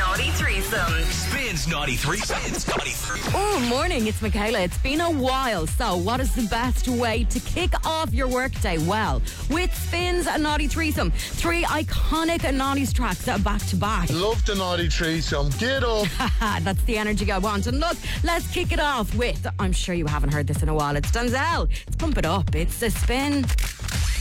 Naughty Threesome. Spins Naughty Threesome. Oh, morning, it's Michaela. It's been a while, so what is the best way to kick off your workday? Well, with Spins a Naughty Threesome. 3 iconic Naughties tracks back to back. Love the Naughty Threesome. Get up. That's the energy I want. And look, let's kick it off with, I'm sure you haven't heard this in a while, it's Denzel. It's Pump It Up. It's a spin.